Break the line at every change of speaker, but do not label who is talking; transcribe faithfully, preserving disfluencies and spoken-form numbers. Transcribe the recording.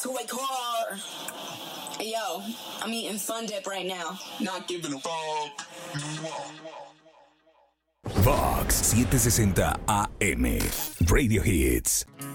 To a car. Hey, yo, I'm eating Fun Dip right now. Not giving a fuck.
Vox setecientos sesenta A M Radio Hits.